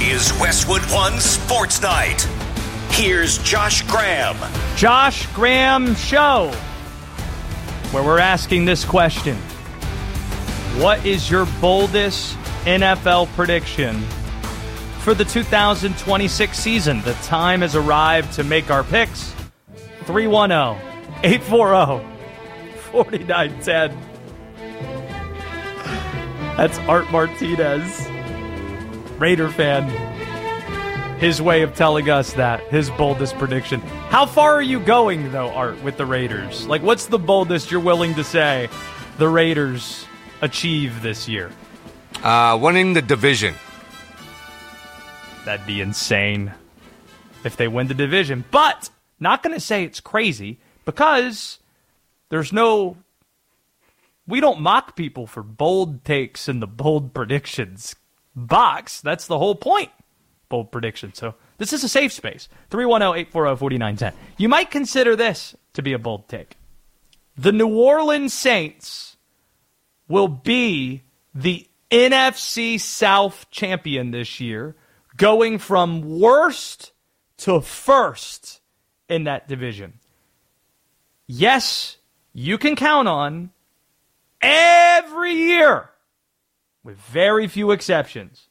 is Westwood One Sports Night. Here's Josh Graham. Josh Graham Show, where we're asking this question. What is your boldest NFL prediction for the 2026 season? The time has arrived to make our picks. 310-840-4910. That's Art Martinez, Raider fan. His way of telling us that, his boldest prediction. How far are you going, though, Art, with the Raiders? Like, what's the boldest you're willing to say the Raiders achieve this year? Winning the division. That'd be insane if they win the division. But not going to say it's crazy because there's no... We don't mock people for bold takes in the bold predictions box. That's the whole point. Bold prediction. So this is a safe space. 310-840-4910. You might consider this to be a bold take. The New Orleans Saints will be the NFC South champion this year, going from worst to first in that division. Yes, you can count on every year, with very few exceptions,